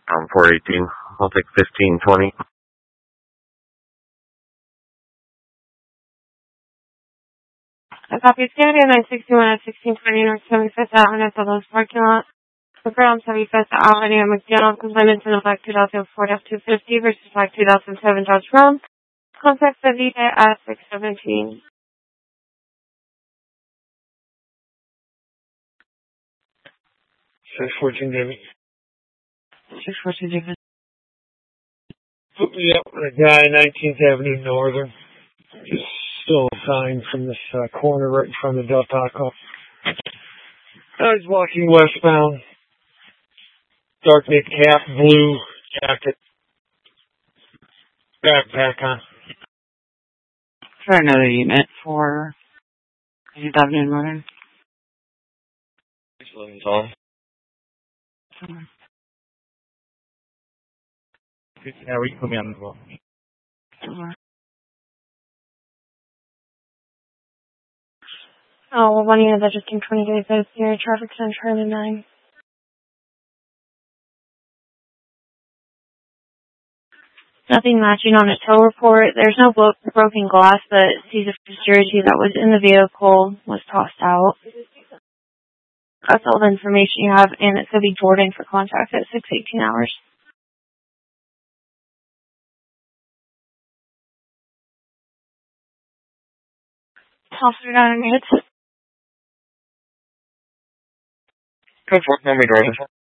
I'm 418. I'll take 1520. A copy of Canada 961 at 1620 North 75th Avenue at the Lowe's parking lot. The ground 75th Avenue, McDonald, complainant in the black 2004 F-250 versus black 2007 Dodge Ram. Contact Savita at 617. 614 David. 614 David. Yep, the guy, 19th Avenue Northern. Just still a sign from this corner right in front of Del Taco. I was walking westbound. Dark knit cap, blue jacket. Backpack on. For another unit for 19th Avenue Northern. Yeah, we can put me on the wall. Oh, well, one unit that just came 20 days out of Sierra traffic center, Charlie 9. Nothing matching on a tow report. There's no broken glass, but sees a security that was in the vehicle was tossed out. That's all the information you have, and it's going to be Jordan for contact at 6:18 hours. Toss it down and hits. Good work, Mommy Jordan.